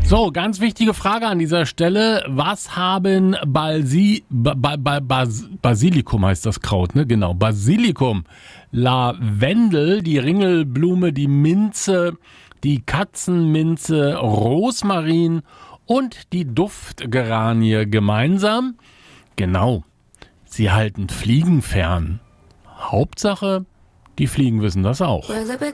So, ganz wichtige Frage an dieser Stelle. Was haben Basilikum heißt das Kraut, ne? Genau, Basilikum, Lavendel, die Ringelblume, die Minze, die Katzenminze, Rosmarin und die Duftgeranie gemeinsam? Genau, sie halten Fliegen fern. Hauptsache, die Fliegen wissen das auch.